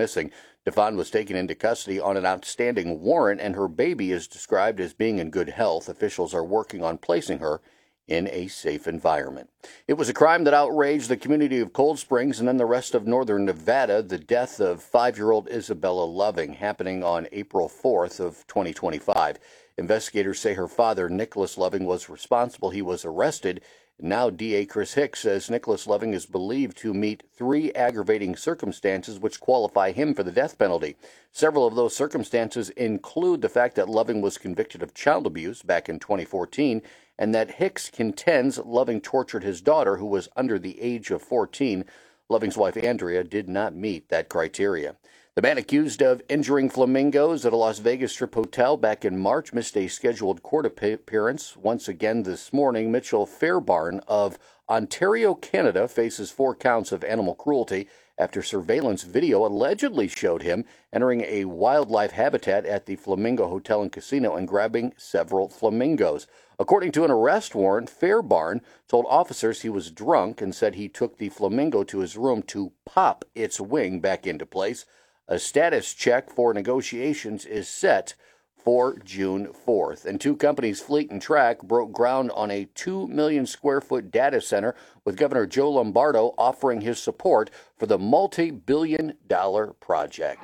missing. Devon was taken into custody on an outstanding warrant, and her baby is described as being in good health. Officials are working on placing her in a safe environment. It was a crime that outraged the community of Cold Springs and then the rest of northern Nevada. The death of 5-year-old Isabella Loving happening on April 4th of 2025. Investigators say her father, Nicholas Loving, was responsible. He was arrested. Now DA Chris Hicks says Nicholas Loving is believed to meet 3 aggravating circumstances which qualify him for the death penalty. Several of those circumstances include the fact that Loving was convicted of child abuse back in 2014 and that Hicks contends Loving tortured his daughter, who was under the age of 14. Loving's wife, Andrea, did not meet that criteria. The man accused of injuring flamingos at a Las Vegas Strip hotel back in March missed a scheduled court appearance once again this morning. Mitchell Fairbairn of Ontario, Canada, faces 4 counts of animal cruelty after surveillance video allegedly showed him entering a wildlife habitat at the Flamingo Hotel and Casino and grabbing several flamingos. According to an arrest warrant, Fairbairn told officers he was drunk and said he took the flamingo to his room to pop its wing back into place. A status check for negotiations is set for June 4th. And 2 companies, Fleet and Track, broke ground on a 2 million square foot data center, with Governor Joe Lombardo offering his support for the multi-billion-dollar project.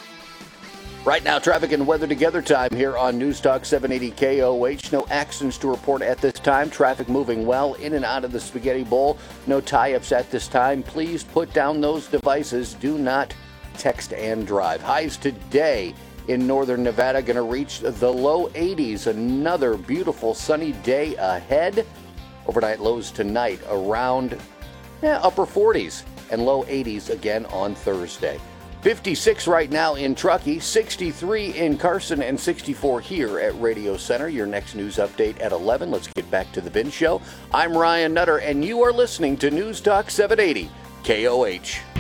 Right now, traffic and weather together time here on News Talk 780 KOH. No accidents to report at this time. Traffic moving well in and out of the Spaghetti Bowl. No tie-ups at this time. Please put down those devices. Do not text and drive. Highs today in northern Nevada going to reach the low 80s. Another beautiful sunny day ahead. Overnight lows tonight around upper 40s and low 80s again on Thursday. 56 right now in Truckee, 63 in Carson, and 64 here at Radio Center. Your next news update at 11. Let's get back to the Vin Show. I'm Ryan Nutter, and you are listening to News Talk 780 KOH.